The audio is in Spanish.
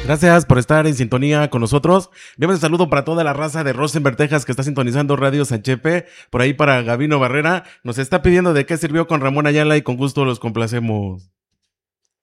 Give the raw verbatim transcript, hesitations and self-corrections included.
Gracias por estar en sintonía con nosotros. Enviamos un saludo para toda la raza de Rosenberg, Texas, que está sintonizando Radio Sanchepe. Por ahí para Gabino Barrera. Nos está pidiendo de qué sirvió con Ramón Ayala y con gusto los complacemos.